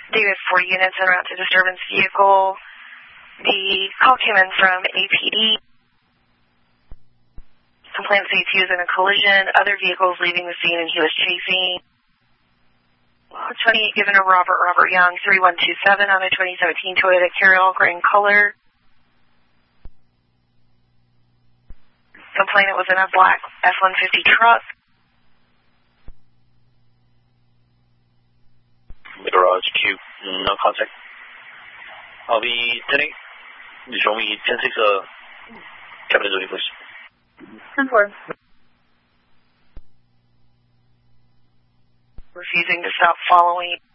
David, 4 units en route to disturbance vehicle. The call came in from APD. Complaint states he was in a collision, other vehicles leaving the scene, and he was chasing. 28 given to Robert Young, 3127 on a 2017 Toyota Carryall, gray in color. Complainant was in a black F-150 truck. Garage Q, no contact. I'll be 10-8. You show me 10-6, cabinet duty, please. 10-4. Refusing to stop following.